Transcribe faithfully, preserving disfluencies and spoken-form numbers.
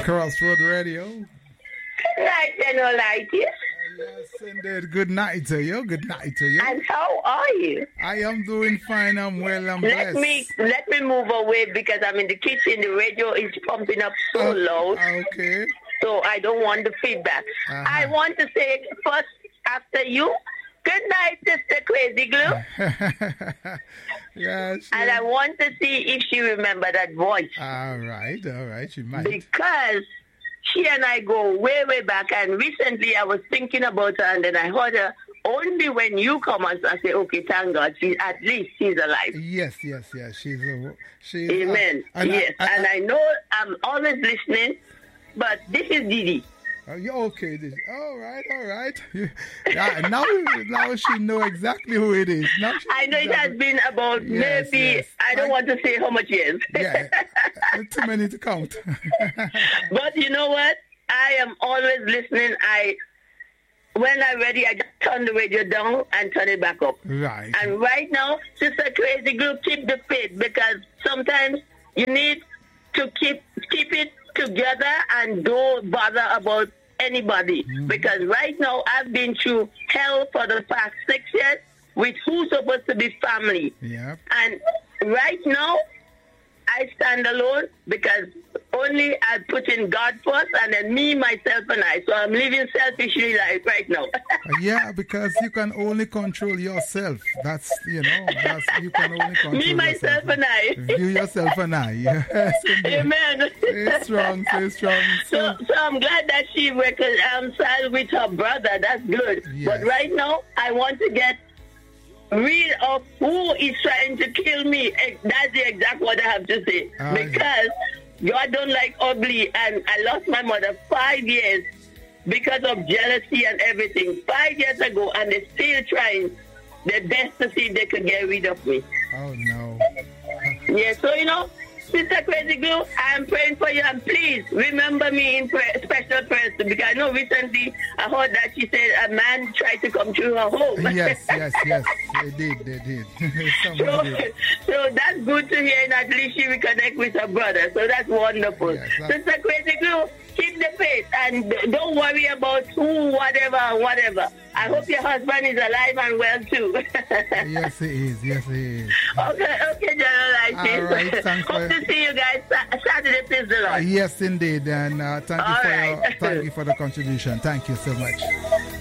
Crossroad Radio. Good night, General Lighty. Yes, indeed. Good night to you. Good night to you. And how are you? I am doing fine. I'm well. I'm let blessed. me let me move away because I'm in the kitchen. The radio is pumping up so uh, loud. Okay. So I don't want the feedback. Uh-huh. I want to say first after you. Good night, Sister Crazy Glue. Yes. And I want to see if she remember that voice. All right. All right. She might. Because she and I go way, way back. And recently I was thinking about her and then I heard her only when you come and I say, okay, thank God, she, at least she's alive. Yes, yes, yes. She's a, she's Amen. Uh, and yes. I, I, and I know I'm always listening, but this is Didi. Uh, you okay? This, all right, all right. Yeah, now, now she know exactly who it is. Now she I know it has been about yes, maybe, yes. I don't I, want to say how much years. Yeah, too many to count. But you know what? I am always listening. I, when I'm ready, I just turn the radio down and turn it back up. Right. And right now, Sister Crazy Group, keep the faith because sometimes you need to keep keep it together and don't bother about anybody. Mm-hmm. Because right now I've been through hell for the past six years with who's supposed to be family. Yep. And right now I stand alone because only I put in God first and then me, myself and I. So I'm living selfishly life right now. Yeah, because you can only control yourself. That's, you know, that's, you can only control me, myself yourself. and I. You, yourself and I. Yes, amen. Stay strong, stay strong. So, so I'm glad that she reconciled with her brother. That's good. Yes. But right now, I want to get rid of who is trying to kill me. That's the exact what I have to say. Uh, because God don't like ugly, and I lost my mother five years because of jealousy and everything. Five years ago, and they're still trying their best to see if they could get rid of me. Oh, no. Yeah, so, you know, Sister Crazy Glue, I'm praying for you, and please remember me in prayer, special prayers, because I know recently I heard that she said a man tried to come through her home. Yes, yes, yes, they did, they did. so, did. so that's good to hear, and at least she reconnect with her brother, so that's wonderful. Yes, that's... Sister Crazy Glue, keep the faith, and don't worry about who, whatever, whatever. I hope your husband is alive and well, too. Yes, he is, yes, he is. Okay, okay, General. All right, thanks hope for... to see you guys Saturday, please the Lord. Uh, yes, indeed, and uh, thank, you for right. your, thank you for the contribution. Thank you so much.